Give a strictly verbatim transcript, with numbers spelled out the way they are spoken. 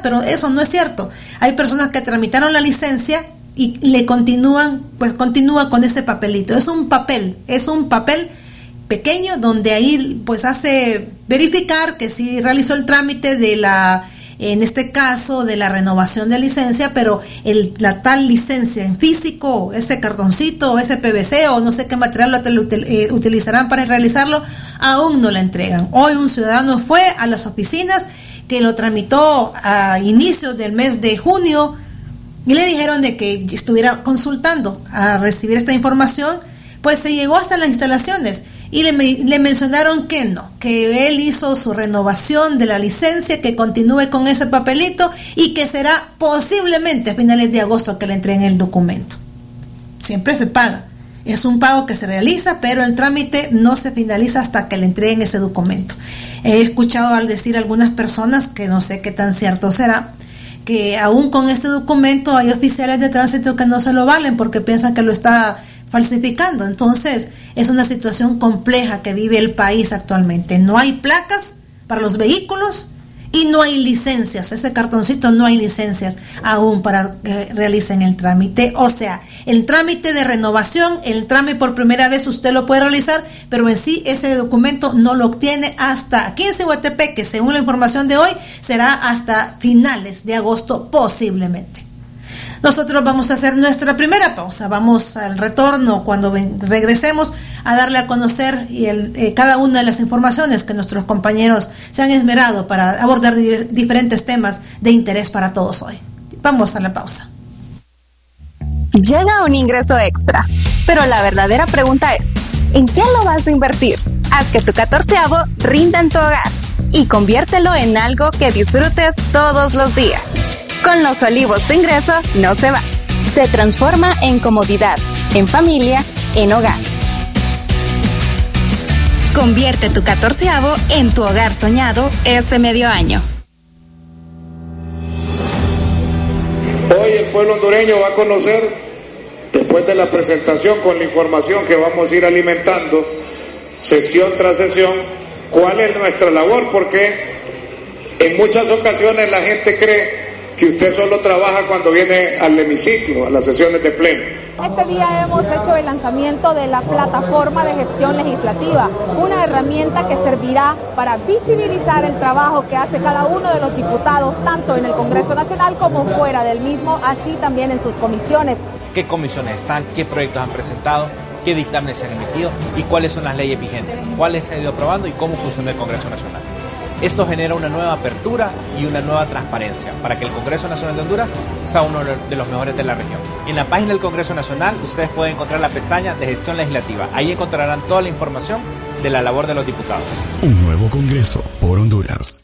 pero eso no es cierto. Hay personas que tramitaron la licencia y le continúan, pues continúa con ese papelito. Es un papel, es un papel pequeño donde ahí pues hace verificar que sí realizó el trámite de la, en este caso, de la renovación de licencia, pero el, la tal licencia en físico, ese cartoncito, ese P V C o no sé qué material lo util, eh, utilizarán para realizarlo, aún no la entregan. Hoy un ciudadano fue a las oficinas que lo tramitó a inicios del mes de junio y le dijeron de que estuviera consultando a recibir esta información, pues se llegó hasta las instalaciones y le, le mencionaron que no, que él hizo su renovación de la licencia, que continúe con ese papelito y que será posiblemente a finales de agosto que le entreguen el documento. Siempre se paga, es un pago que se realiza, pero el trámite no se finaliza hasta que le entreguen ese documento. He escuchado al decir algunas personas, que no sé qué tan cierto será, que aún con este documento hay oficiales de tránsito que no se lo valen porque piensan que lo está falsificando. Entonces es una situación compleja que vive el país actualmente. No hay placas para los vehículos y no hay licencias. Ese cartoncito no hay licencias aún para que realicen el trámite. O sea, el trámite de renovación, el trámite por primera vez usted lo puede realizar, pero en sí ese documento no lo obtiene hasta aquí en Ciguatepeque, según la información de hoy, será hasta finales de agosto posiblemente. Nosotros vamos a hacer nuestra primera pausa, vamos al retorno cuando ven, regresemos a darle a conocer y el, eh, cada una de las informaciones que nuestros compañeros se han esmerado para abordar di- diferentes temas de interés para todos hoy. Vamos a la pausa. Llega un ingreso extra, pero la verdadera pregunta es, ¿en qué lo vas a invertir? Haz que tu catorceavo rinda en tu hogar y conviértelo en algo que disfrutes todos los días. Con Los Olivos tu ingreso no se va. Se transforma en comodidad, en familia, en hogar. Convierte tu catorceavo en tu hogar soñado este medio año. Hoy el pueblo hondureño va a conocer, después de la presentación con la información que vamos a ir alimentando, sesión tras sesión, cuál es nuestra labor, porque en muchas ocasiones la gente cree que usted solo trabaja cuando viene al hemiciclo, a las sesiones de pleno. Este día hemos hecho el lanzamiento de la plataforma de gestión legislativa, una herramienta que servirá para visibilizar el trabajo que hace cada uno de los diputados, tanto en el Congreso Nacional como fuera del mismo, así también en sus comisiones. ¿Qué comisiones están? ¿Qué proyectos han presentado? ¿Qué dictámenes se han emitido? ¿Y cuáles son las leyes vigentes? ¿Cuáles se han ido aprobando y cómo funciona el Congreso Nacional? Esto genera una nueva apertura y una nueva transparencia para que el Congreso Nacional de Honduras sea uno de los mejores de la región. En la página del Congreso Nacional ustedes pueden encontrar la pestaña de gestión legislativa. Ahí encontrarán toda la información de la labor de los diputados. Un nuevo Congreso por Honduras.